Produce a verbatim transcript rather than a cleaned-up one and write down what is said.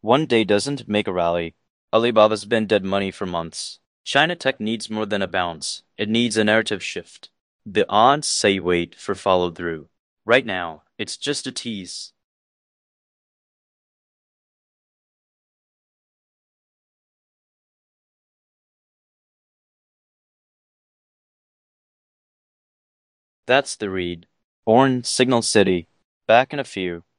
One day doesn't make a rally. Alibaba's been dead money for months. China tech needs more than a bounce. It needs a narrative shift. The odds say wait for follow through. Right now, it's just a tease. That's the read. Born Signal City. Back in a few.